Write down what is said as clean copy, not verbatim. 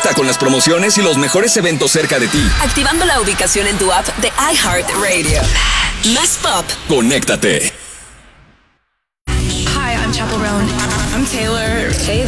Conecta con las promociones y los mejores eventos cerca de ti. Activando la ubicación en tu app de iHeartRadio. Más pop. Conéctate. Hi, I'm Chaperone. I'm Taylor. Hey